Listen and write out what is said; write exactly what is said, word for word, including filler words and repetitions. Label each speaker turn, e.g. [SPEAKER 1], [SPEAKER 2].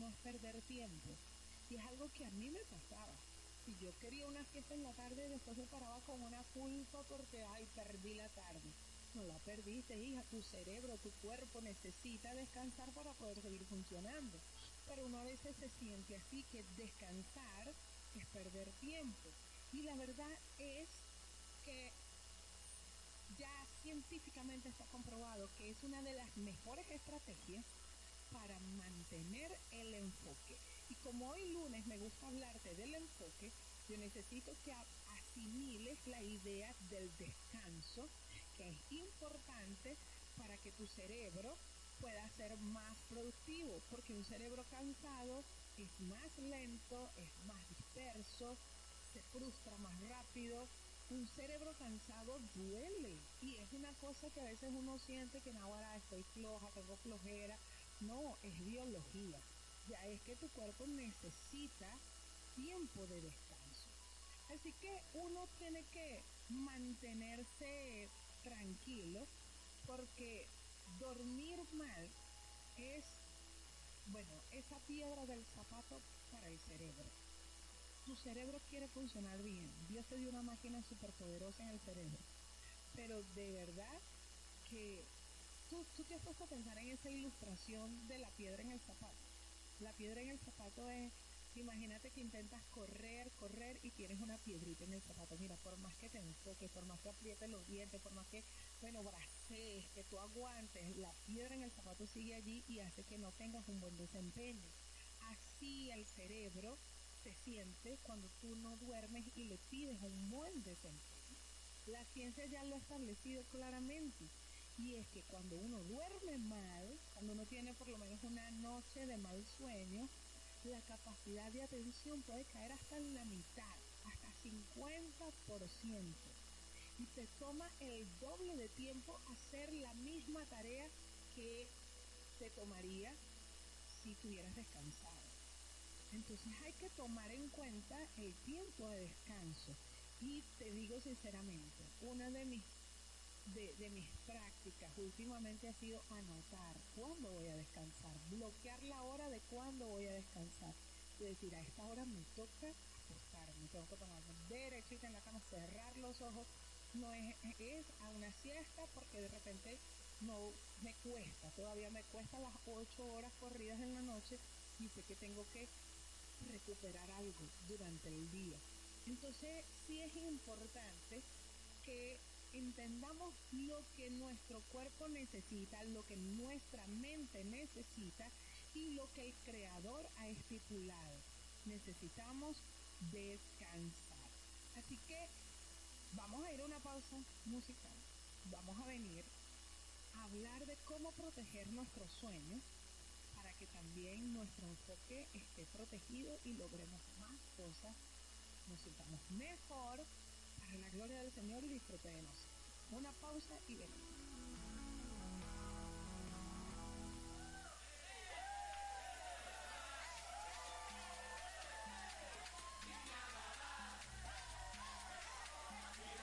[SPEAKER 1] es perder tiempo. Y es algo que a mí me pasaba. Si yo quería una fiesta en la tarde, después me paraba con una culpa porque, ay, perdí la tarde. No la perdiste, hija. Tu cerebro, tu cuerpo necesita descansar para poder seguir funcionando. Pero uno a veces se siente así, que descansar es perder tiempo. Y la verdad es que ya científicamente está comprobado que es una de las mejores estrategias para mantener el enfoque. Y como hoy lunes me gusta hablarte del enfoque, yo necesito que asimiles la idea del descanso, que es importante para que tu cerebro pueda ser más productivo, porque un cerebro cansado es más lento, es más disperso, se frustra más rápido. Un cerebro cansado duele y es una cosa que a veces uno siente que ahora estoy floja, tengo flojera. No, es biología. Ya es que tu cuerpo necesita tiempo de descanso. Así que uno tiene que mantenerse tranquilo porque dormir mal es, bueno, esa piedra del zapato para el cerebro. Tu cerebro quiere funcionar bien. Dios te dio una máquina superpoderosa en el cerebro. Pero de verdad que tú, tú te has puesto a pensar en esa ilustración de la piedra en el zapato. La piedra en el zapato es, imagínate que intentas correr, correr y tienes una piedrita en el zapato. Mira, por más que te enfoques, por más que aprietes los dientes, por más que, bueno, bracees, que tú aguantes, la piedra en el zapato sigue allí y hace que no tengas un buen desempeño. Así el cerebro se siente cuando tú no duermes y le pides un buen desempeño. La ciencia ya lo ha establecido claramente. Y es que cuando uno duerme mal, cuando uno tiene por lo menos una noche de mal sueño, la capacidad de atención puede caer hasta en la mitad, hasta cincuenta por ciento. Y te toma el doble de tiempo hacer la misma tarea que te tomaría si tuvieras descansado. Entonces hay que tomar en cuenta el tiempo de descanso. Y te digo sinceramente, una de mis, de, de mis prácticas últimamente ha sido anotar cuándo voy a descansar, bloquear la hora de cuándo voy a descansar. Y decir, a esta hora me toca acostarme, tengo que ponerme derechita en la cama, cerrar los ojos. No es, es a una siesta porque de repente no me cuesta, todavía me cuesta las ocho horas corridas en la noche y sé que tengo que recuperar algo durante el día. Entonces sí es importante que entendamos lo que nuestro cuerpo necesita, lo que nuestra mente necesita y lo que el creador ha estipulado. Necesitamos descansar. Así que vamos a ir a una pausa musical. Vamos a venir a hablar de cómo proteger nuestros sueños para que también nuestro enfoque esté protegido y logremos más cosas, nos sintamos mejor para la gloria del Señor y disfrute de nosotros. Una pausa y venimos.